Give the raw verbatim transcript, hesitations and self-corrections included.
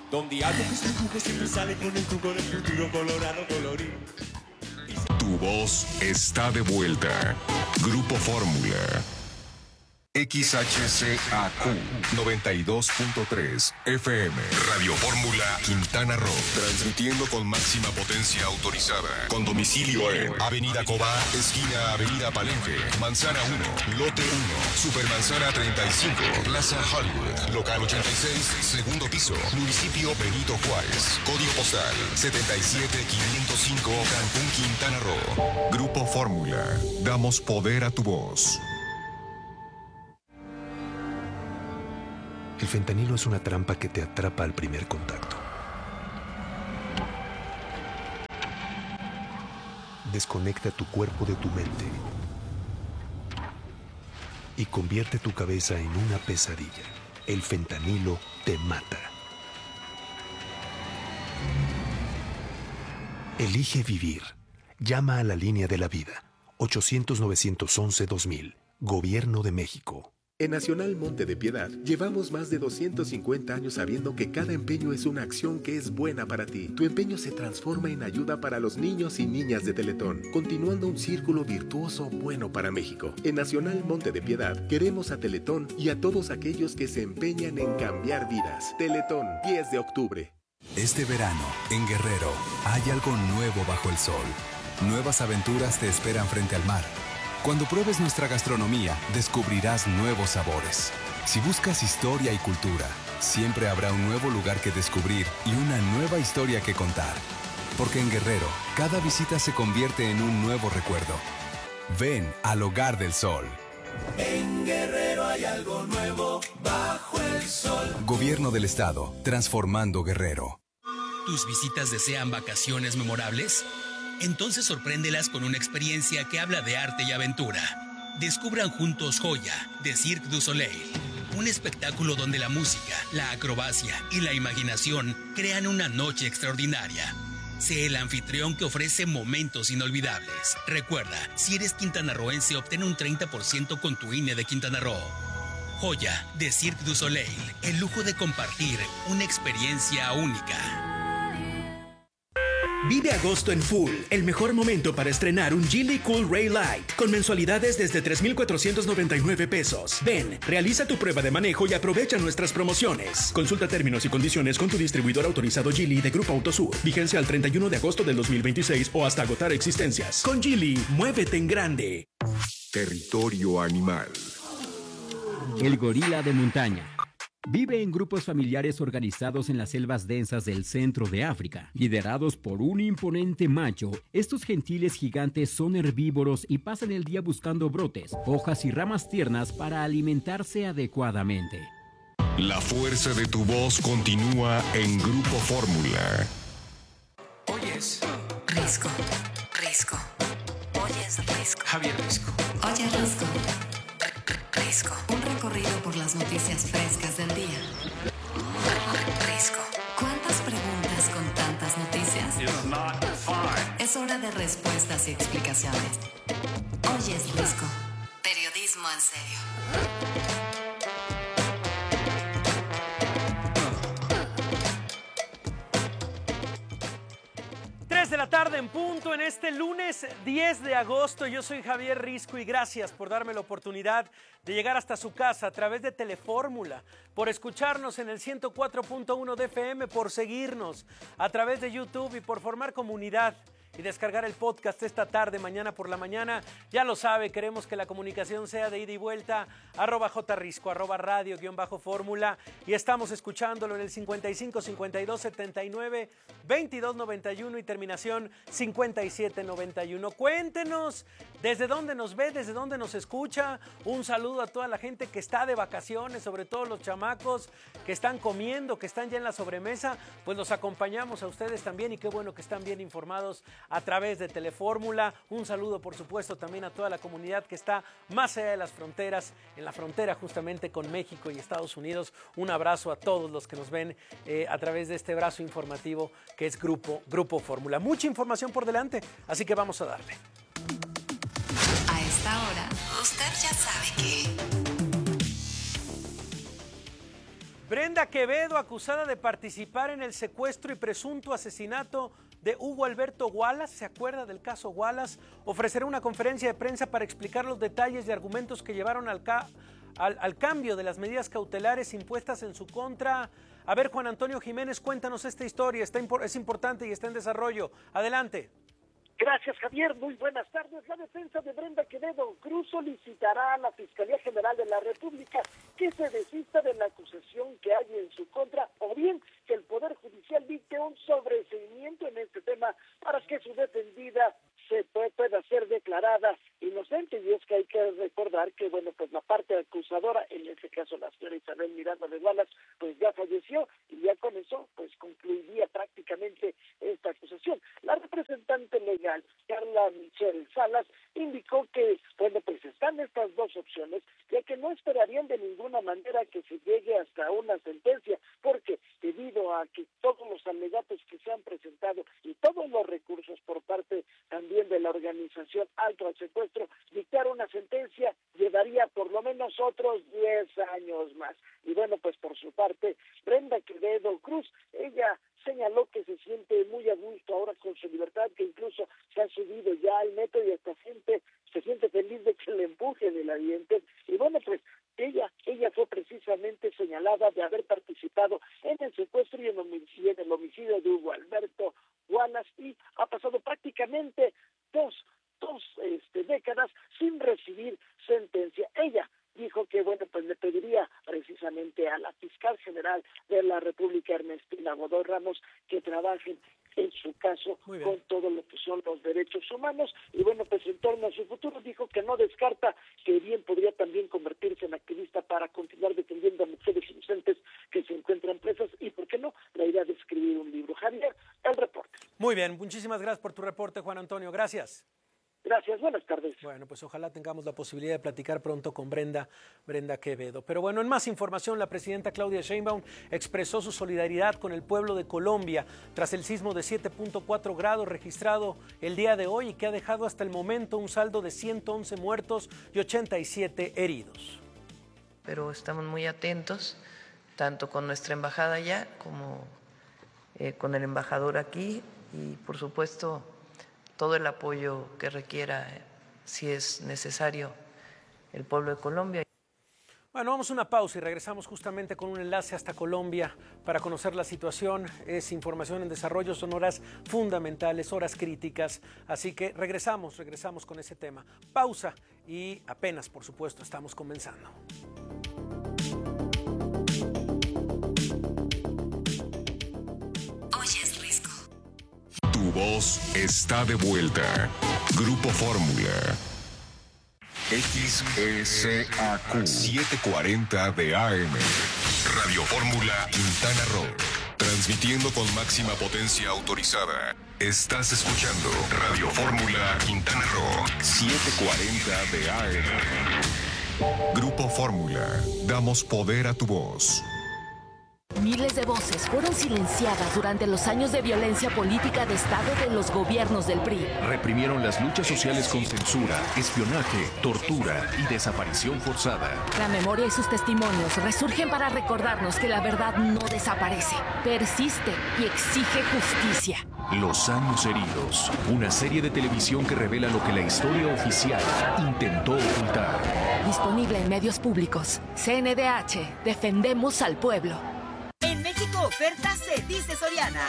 donde algo que se dibuja siempre sale con el jugo del futuro colorado colorín. Tu voz está de vuelta. Grupo Fórmula. X H C A Q noventa y dos punto tres F M. Radio Fórmula Quintana Roo. Transmitiendo con máxima potencia autorizada. Con domicilio en Avenida Cobá, esquina Avenida Palenque, Manzana uno, Lote uno, Supermanzana treinta y cinco, Plaza Hollywood, Local ochenta y seis, segundo piso, Municipio Benito Juárez. Código postal setenta y siete quinientos cinco, Cancún, Quintana Roo. Grupo Fórmula. Damos poder a tu voz. El fentanilo es una trampa que te atrapa al primer contacto. Desconecta tu cuerpo de tu mente y convierte tu cabeza en una pesadilla. El fentanilo te mata. Elige vivir. Llama a la línea de la vida. ochocientos, novecientos once, dos mil. Gobierno de México. En Nacional Monte de Piedad, llevamos más de doscientos cincuenta años sabiendo que cada empeño es una acción que es buena para ti. Tu empeño se transforma en ayuda para los niños y niñas de Teletón, continuando un círculo virtuoso bueno para México. En Nacional Monte de Piedad, queremos a Teletón y a todos aquellos que se empeñan en cambiar vidas. Teletón, diez de octubre. Este verano, en Guerrero, hay algo nuevo bajo el sol. Nuevas aventuras te esperan frente al mar. Cuando pruebes nuestra gastronomía, descubrirás nuevos sabores. Si buscas historia y cultura, siempre habrá un nuevo lugar que descubrir y una nueva historia que contar. Porque en Guerrero, cada visita se convierte en un nuevo recuerdo. Ven al Hogar del Sol. En Guerrero hay algo nuevo bajo el sol. Gobierno del Estado, transformando Guerrero. ¿Tus visitas desean vacaciones memorables? Entonces sorpréndelas con una experiencia que habla de arte y aventura. Descubran juntos Joya, de Cirque du Soleil. Un espectáculo donde la música, la acrobacia y la imaginación crean una noche extraordinaria. Sé el anfitrión que ofrece momentos inolvidables. Recuerda, si eres quintanarroense, obtén un treinta por ciento con tu I N E de Quintana Roo. Joya, de Cirque du Soleil. El lujo de compartir una experiencia única. Vive agosto en full, el mejor momento para estrenar un Geely Cool Ray Light con mensualidades desde tres mil cuatrocientos noventa y nueve pesos. Ven, realiza tu prueba de manejo y aprovecha nuestras promociones. Consulta términos y condiciones con tu distribuidor autorizado Geely de Grupo Autosur. Vigencia al treinta y uno de agosto del dos mil veintiséis o hasta agotar existencias. Con Geely, muévete en grande. Territorio animal. El gorila de montaña. Vive en grupos familiares organizados en las selvas densas del centro de África. Liderados por un imponente macho, estos gentiles gigantes son herbívoros y pasan el día buscando brotes, hojas y ramas tiernas para alimentarse adecuadamente. La fuerza de tu voz continúa en Grupo Fórmula. Oyes. Risco. Risco. Oyes Risco. Javier Risco. Oye Risco. Risco. Un recorrido por las noticias frescas del día. Risco. ¿Cuántas preguntas con tantas noticias? Es hora de respuestas y explicaciones. Hoy es Risco. Periodismo en serio. tres de la tarde en punto en este lunes diez de agosto. Yo soy Javier Risco y gracias por darme la oportunidad de llegar hasta su casa a través de Telefórmula, por escucharnos en el ciento cuatro punto uno de F M, por seguirnos a través de YouTube y por formar comunidad y descargar el podcast esta tarde, mañana por la mañana. Ya lo sabe, queremos que la comunicación sea de ida y vuelta, arroba jrisco, arroba radio, guión bajo fórmula, y estamos escuchándolo en el cincuenta y cinco, cincuenta y dos, setenta y nueve, veintidós, noventa y uno y terminación cincuenta y siete, noventa y uno. Cuéntenos desde dónde nos ve, desde dónde nos escucha. Un saludo a toda la gente que está de vacaciones, sobre todo los chamacos que están comiendo, que están ya en la sobremesa, pues los acompañamos a ustedes también, y qué bueno que están bien informados a través de Telefórmula. Un saludo, por supuesto, también a toda la comunidad que está más allá de las fronteras, en la frontera justamente con México y Estados Unidos. Un abrazo a todos los que nos ven eh, a través de este brazo informativo que es Grupo, Grupo Fórmula. Mucha información por delante, así que vamos a darle. A esta hora, usted ya sabe que... Brenda Quevedo, acusada de participar en el secuestro y presunto asesinato de Hugo Alberto Wallace, ¿se acuerda del caso Wallace? Ofrecerá una conferencia de prensa para explicar los detalles y argumentos que llevaron al, ca al, al cambio de las medidas cautelares impuestas en su contra. A ver, Juan Antonio Jiménez, cuéntanos esta historia, está impor es importante y está en desarrollo. Adelante. Gracias, Javier. Muy buenas tardes. La defensa de Brenda Quevedo Cruz solicitará a la Fiscalía General de la República que se desista de la acusación que hay en su contra, o bien que el Poder Judicial dicte un sobreseimiento en este tema para que su defendida se pueda ser declarada inocente. Y es que hay que recordar que, bueno, pues la parte acusadora, en este caso la señora Isabel Miranda de Wallace, pues ya falleció, y ya con eso pues concluiría prácticamente esta acusación. La representante legal, Carla Michelle Salas, indicó que, bueno, pues están estas dos opciones, ya que no esperarían de ninguna manera que se llegue hasta una sentencia, porque debido a que todos los alegatos que se han presentado y todos los recursos por parte también de la organización Alto al Secuestro, dictar una sentencia llevaría por lo menos otros diez años más. Y bueno, pues por su parte, Brenda Quevedo Cruz, ella señaló que se siente muy a gusto ahora con su libertad, que incluso se ha subido ya al metro y hasta gente se siente feliz de que le empuje de la diente. Y bueno, pues ella ella fue precisamente señalada de haber participado en el secuestro y en el homicidio, en el homicidio de Hugo Alberto Wallace, y ha pasado prácticamente dos, dos este, décadas sin recibir sentencia. Ella dijo que, bueno, pues le pediría precisamente a la fiscal general de la República, Ernestina Godoy Ramos, que trabajen en su caso con todo lo que son los derechos humanos. Y bueno, pues en torno a su futuro dijo que no descarta que bien podría también convertirse en activista para continuar defendiendo a mujeres inocentes que se encuentran presas, y por qué no, la idea de escribir un libro. Javier, el reporte. Muy bien, muchísimas gracias por tu reporte, Juan Antonio, gracias. Gracias, buenas tardes. Bueno, pues ojalá tengamos la posibilidad de platicar pronto con Brenda, Brenda Quevedo. Pero bueno, en más información, la presidenta Claudia Sheinbaum expresó su solidaridad con el pueblo de Colombia tras el sismo de siete punto cuatro grados registrado el día de hoy y que ha dejado hasta el momento un saldo de ciento once muertos y ochenta y siete heridos. Pero estamos muy atentos, tanto con nuestra embajada allá como eh, con el embajador aquí, y por supuesto todo el apoyo que requiera, si es necesario, el pueblo de Colombia. Bueno, vamos a una pausa y regresamos justamente con un enlace hasta Colombia para conocer la situación. Es información en desarrollo, son horas fundamentales, horas críticas, así que regresamos, regresamos con ese tema. Pausa y apenas, por supuesto, estamos comenzando. Tu voz está de vuelta. Grupo Fórmula. X S A Q setecientos cuarenta de A M. Radio Fórmula Quintana Roo. Transmitiendo con máxima potencia autorizada. Estás escuchando Radio Fórmula Quintana Roo setecientos cuarenta de A M. Grupo Fórmula. Damos poder a tu voz. Miles de voces fueron silenciadas durante los años de violencia política de Estado de los gobiernos del P R I. Reprimieron las luchas sociales con censura, espionaje, tortura y desaparición forzada. La memoria y sus testimonios resurgen para recordarnos que la verdad no desaparece, persiste y exige justicia. Los años heridos, una serie de televisión que revela lo que la historia oficial intentó ocultar. Disponible en medios públicos. C N D H, defendemos al pueblo. En México, ofertas se dice Soriana.